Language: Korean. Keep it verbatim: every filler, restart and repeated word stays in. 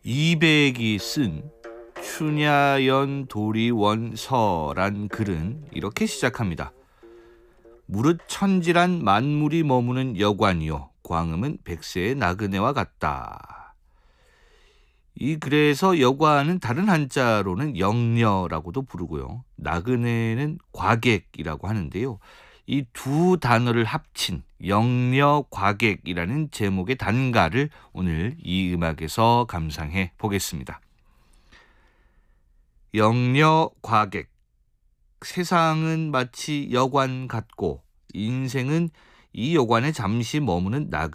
이백이 쓴 춘야연 도리원서란 글은 이렇게 시작합니다. 무릇 천지란 만물이 머무는 여관이요 광음은 백세의 나그네와 같다. 이 글에서 여관은 다른 한자로는 영녀라고도 부르고요. 나그네는 과객이라고 하는데요. 이 두 단어를 합친 영녀 과객이라는 제목의 단가를 오늘 이 음악에서 감상해 보겠습니다. 영녀 과객. 세상은 마치 여관 같고 인생은 이 여관에 잠시 머무는 나그네